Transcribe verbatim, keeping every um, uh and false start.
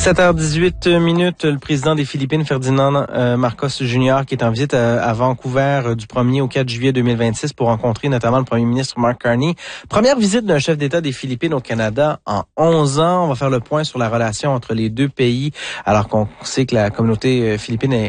sept heures dix-huit minutes, le président des Philippines, Ferdinand euh, Marcos Junior, qui est en visite à, à Vancouver euh, du premier au quatre juillet deux mille vingt-six pour rencontrer notamment le premier ministre Mark Carney. Première visite d'un chef d'État des Philippines au Canada en onze ans. On va faire le point sur la relation entre les deux pays, alors qu'on sait que la communauté philippine est